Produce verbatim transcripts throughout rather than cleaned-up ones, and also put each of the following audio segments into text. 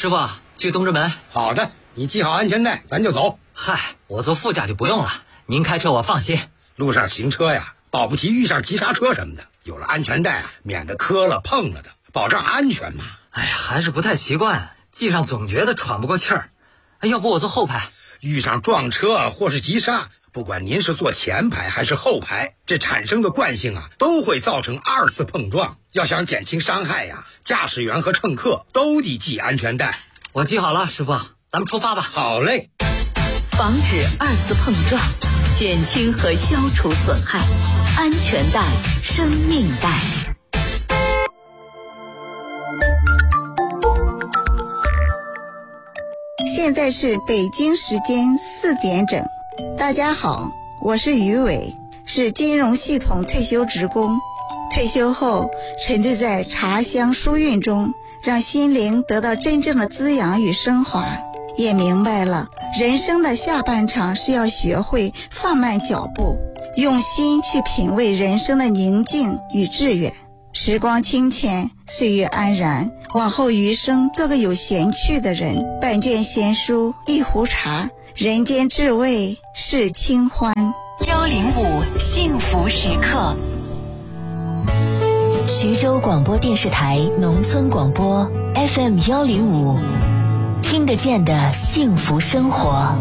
师傅，去东直门。 好的，你系好安全带，咱就走。 嗨，我坐副驾就不用了，您开车我放心。 路上行车呀，保不齐遇上急刹车什么的，有了安全带啊，免得磕了碰了的，保障安全嘛。 哎呀，还是不太习惯，系上总觉得喘不过气儿。哎，要不我坐后排？ 遇上撞车或是急刹，不管您是坐前排还是后排，这产生的惯性啊，都会造成二次碰撞。要想减轻伤害呀，驾驶员和乘客都得系安全带。 我系好了，师傅，咱们出发吧。 好嘞。 防止二次碰撞，减轻和消除损害，安全带，生命带。 现在是北京时间四点整。大家好，我是于伟，是金融系统退休职工。退休后沉醉在茶香书韵中，让心灵得到真正的滋养与升华，也明白了人生的下半场是要学会放慢脚步，用心去品味人生的宁静与致远。时光清浅，岁月安然，往后余生做个有闲趣的人。半卷闲书，一壶茶，人间至味是清欢。 幺零五幸福时刻，徐州广播电视台农村广播 F M 幺零五，听得见的幸福生活。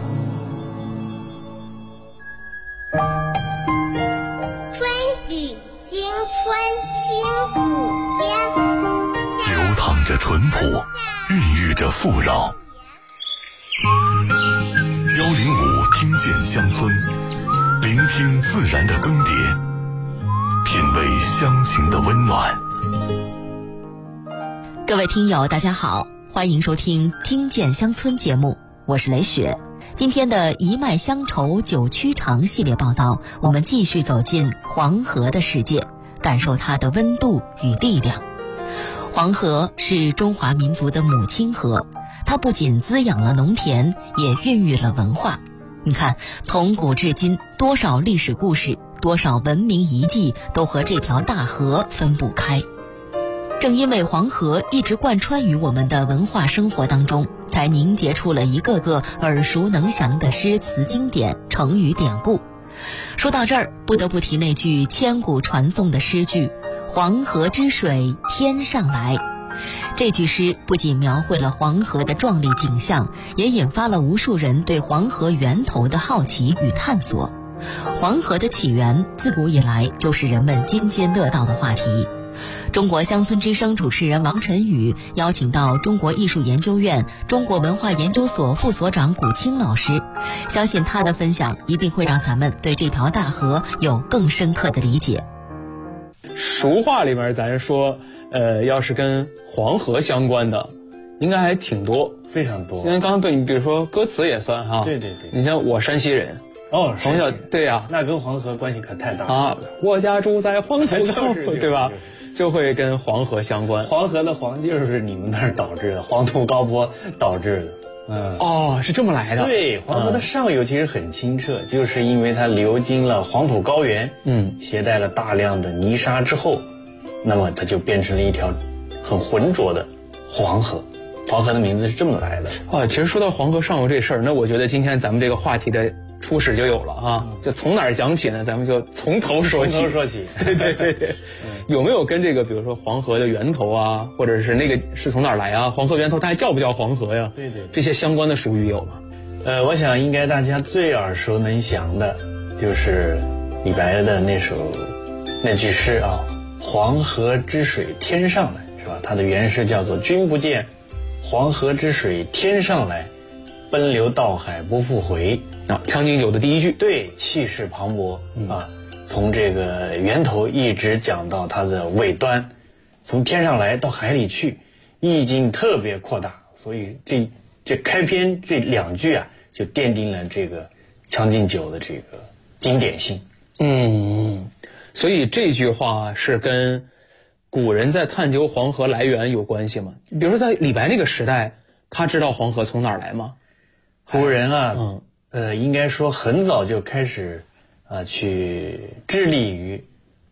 春雨惊春清谷天， 流淌着淳朴，孕育着富饶。幺零五听见乡村，聆听自然的更迭，品味乡情的温暖。 各位听友大家好，欢迎收听听见乡村节目，我是雷雪。今天的一脉乡愁九曲长系列报道，我们继续走进黄河的世界，感受它的温度与力量。黄河是中华民族的母亲河，它不仅滋养了农田，也孕育了文化。你看，从古至今，多少历史故事，多少文明遗迹都和这条大河分不开。正因为黄河一直贯穿于我们的文化生活当中，才凝结出了一个个耳熟能详的诗词经典、成语典故。说到这儿，不得不提那句千古传颂的诗句：黄河之水天上来。这句诗不仅描绘了黄河的壮丽景象，也引发了无数人对黄河源头的好奇与探索。黄河的起源自古以来就是人们津津乐道的话题。中国乡村之声主持人王晨宇邀请到中国艺术研究院中国文化研究所副所长古青老师，相信他的分享一定会让咱们对这条大河有更深刻的理解。 俗话里面咱说呃，要是跟黄河相关的应该还挺多， 非常多。 因为刚刚对你比如说歌词也算哈， 对对对， 你像我山西人哦， 从小对呀、啊， 那跟黄河关系可太大了啊！我家住在黄土高，对吧？就会跟黄河相关。 黄河的黄就是你们那儿导致的，黄土高坡导致的。嗯， 哦，是这么来的。 对，黄河的上游其实很清澈，嗯、就是因为它流经了黄土高原， 嗯， 携带了大量的泥沙之后，那么它就变成了一条很浑浊的黄河。黄河的名字是这么来的。 啊，其实说到黄河上游这事儿，那我觉得今天咱们这个话题的初始就有了啊，就从哪儿讲起呢？咱们就从头说起。 从头说起， 对对对对。有没有跟这个，比如说黄河的源头啊，或者是那个是从哪儿来啊？黄河源头它还叫不叫黄河呀？ 对对， 这些相关的俗语有吗？ 呃，我想应该大家最耳熟能详的，就是李白的那首那句诗啊，“黄河之水天上来”，是吧？它的原诗叫做“君不见黄河之水天上来，奔流到海不复回”。 啊，《将进酒》的第一句， 对，气势磅礴、 嗯、 啊。从这个源头一直讲到它的尾端，从天上来到海里去，意境特别扩大，所以这这开篇这两句啊，就奠定了这个《将进酒》的这个经典性。 嗯，所以这句话是跟古人在探究黄河来源有关系吗？比如说在李白那个时代，他知道黄河从哪儿来吗？ 古人啊， 嗯， 呃，应该说很早就开始。啊，去致力于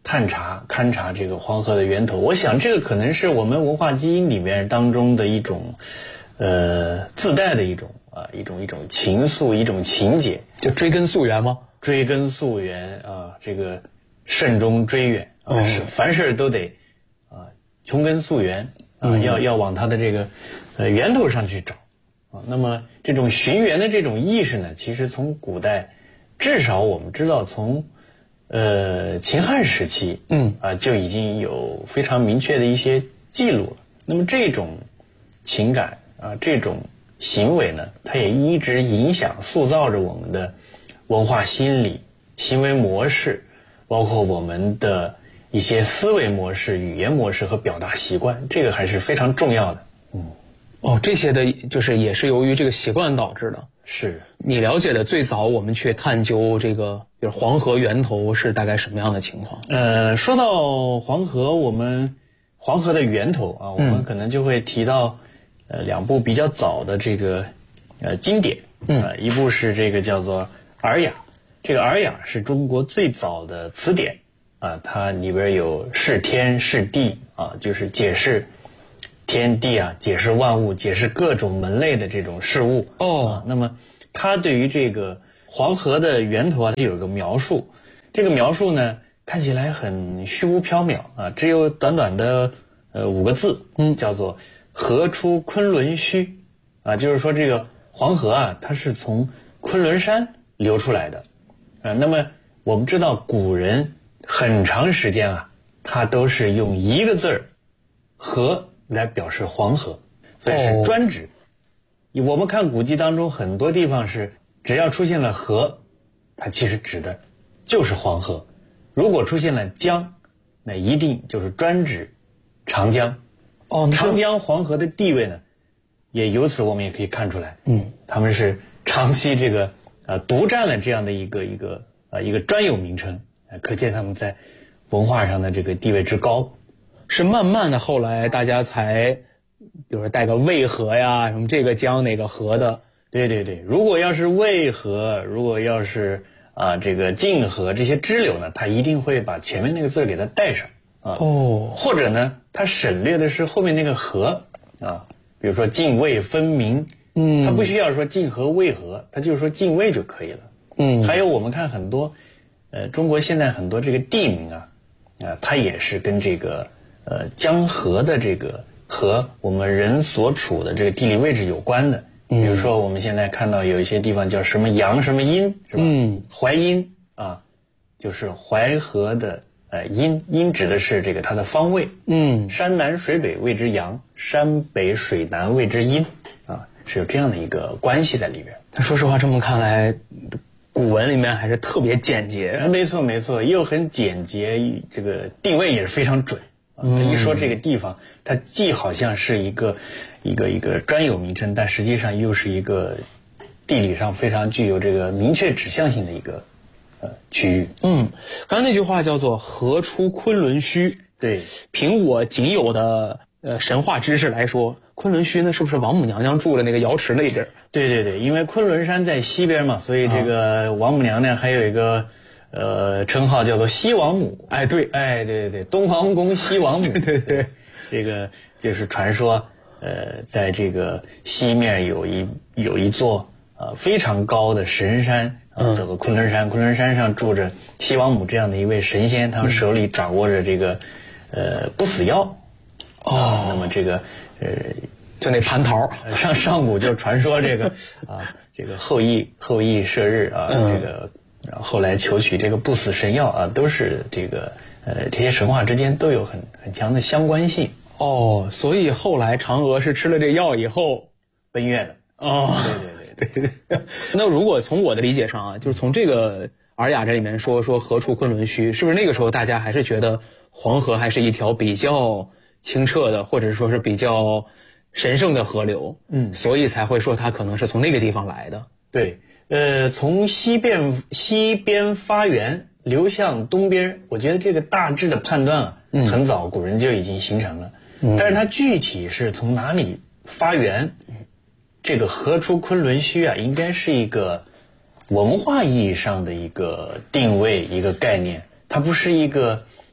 探查勘察这个黄河的源头。我想这个可能是我们文化基因里面当中的一种呃自带的一种啊一种一种情愫，一种情节， 就追根溯源吗？ 追根溯源啊，这个慎终追远啊，是凡事都得啊穷根溯源啊，嗯、要要往它的这个呃源头上去找啊。那么这种寻源的这种意识呢，其实从古代，至少我们知道从呃秦汉时期，嗯啊就已经有非常明确的一些记录了。那么这种情感啊，这种行为呢，它也一直影响塑造着我们的文化心理、行为模式，包括我们的一些思维模式、语言模式和表达习惯，这个还是非常重要的。 嗯，哦，这些的就是也是由于这个习惯导致的。 是你了解的最早我们去探究这个，比如黄河源头是大概什么样的情况？ 呃，说到黄河，我们黄河的源头啊，我们可能就会提到呃两部比较早的这个呃经典，嗯、呃，一部是这个叫做《尔雅》，这个《尔雅》是中国最早的词典啊，它里边有释天、释地啊，就是解释天地啊，解释万物，解释各种门类的这种事物哦、啊。那么它对于这个黄河的源头啊，它有一个描述，这个描述呢看起来很虚无缥缈啊，只有短短的呃五个字，嗯，叫做河出昆仑虚啊，就是说这个黄河啊，它是从昆仑山流出来的啊。那么我们知道古人很长时间啊，他都是用一个字儿河来表示黄河，所以是专指。哦、我们看古籍当中很多地方是只要出现了河，它其实指的就是黄河。如果出现了江，那一定就是专指长江。哦，长江黄河的地位呢，也由此我们也可以看出来，嗯，他们是长期这个呃独占了这样的一个一个呃一个专有名称，呃，可见他们在文化上的这个地位之高。 是慢慢的后来大家才，比如说带个渭河呀，什么这个江哪个河的。 对对对，如果要是渭河，如果要是啊、呃、这个泾河这些支流呢，它一定会把前面那个字给它带上啊。哦。或者呢，它省略的是后面那个河啊，比如说泾渭分明，嗯，它不需要说泾河渭河，它就是说泾渭就可以了。嗯。还有我们看很多，呃，中国现在很多这个地名啊，啊、呃，它也是跟这个。呃，江河的这个和我们人所处的这个地理位置有关的，比如说我们现在看到有一些地方叫什么阳什么阴，是吧？嗯，淮阴啊，就是淮河的呃阴，阴指的是这个它的方位。嗯，山南水北谓之阳，山北水南谓之阴，啊，是有这样的一个关系在里边。 说实话，这么看来，古文里面还是特别简洁。 没错没错，又很简洁，这个定位也是非常准。他一说这个地方，它既好像是一个一个一个专有名称，但实际上又是一个地理上非常具有这个明确指向性的一个呃区域。 嗯，刚才那句话叫做河出昆仑虚。 对， 凭我仅有的呃神话知识来说，昆仑虚呢是不是王母娘娘住的那个瑶池那地儿？ 对对对，因为昆仑山在西边嘛，所以这个王母娘娘还有一个。呃，称号叫做西王母， 哎，对， 哎，对对对，东皇宫西王母， 对对对， 这个就是传说，呃，在这个西面有一有一座呃非常高的神山，啊，叫做昆仑山，昆仑山上住着西王母这样的一位神仙，他们手里掌握着这个呃不死药，哦，那么这个呃就那蟠桃， 上上古就传说这个啊，这个后羿后羿射日啊，嗯、这个。然后后来求取这个不死神药啊，都是这个呃这些神话之间都有很很强的相关性哦。所以后来嫦娥是吃了这药以后奔月的哦。对对对对对。那如果从我的理解上啊，就是从这个《尔雅》这里面说说河出昆仑虚，是不是那个时候大家还是觉得黄河还是一条比较清澈的，或者说是比较神圣的河流？嗯，所以才会说它可能是从那个地方来的。 对。呃，从西边西边发源流向东边，我觉得这个大致的判断啊，嗯、很早古人就已经形成了。嗯、但是它具体是从哪里发源，这个河出昆仑虚啊，应该是一个文化意义上的一个定位，一个概念。它不是一个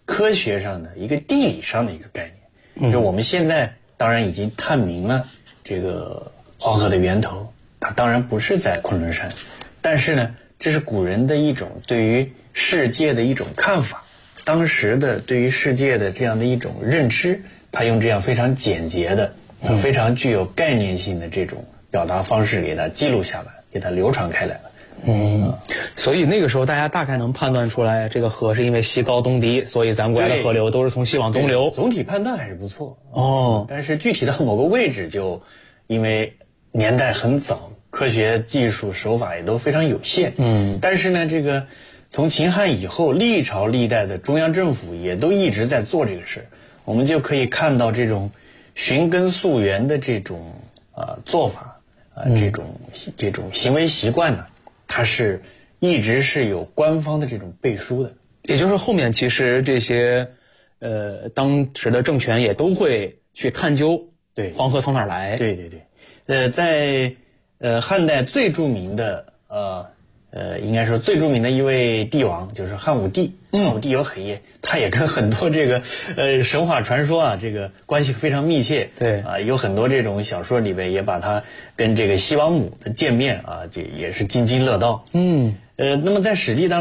科学上的一个地理上的一个概念。就我们现在当然已经探明了这个黄河的源头，它当然不是在昆仑山，但是呢，这是古人的一种对于世界的一种看法，当时的对于世界的这样的一种认知，他用这样非常简洁的、嗯、非常具有概念性的这种表达方式给它记录下来，给它流传开来了。 嗯，所以那个时候大家大概能判断出来，这个河是因为西高东低，所以咱们国家的河流都是从西往东流。 总体判断还是不错哦， 但是具体到某个位置，就因为年代很早，科学技术手法也都非常有限。 嗯， 但是呢，这个从秦汉以后，历朝历代的中央政府也都一直在做这个事，我们就可以看到这种寻根溯源的这种呃做法啊、呃，这种这种行为习惯呢。它是一直是有官方的这种背书的， 也就是后面其实这些呃当时的政权也都会去探究对黄河从哪儿来。 对对对，呃，在呃汉代最著名的呃呃应该说最著名的一位帝王就是汉武帝。汉武帝有很也，他也跟很多这个呃神话传说啊，这个关系非常密切。 对啊、呃，有很多这种小说里边也把他跟这个西王母的见面啊，这也是津津乐道。 嗯， 呃，那么在《史记》当中。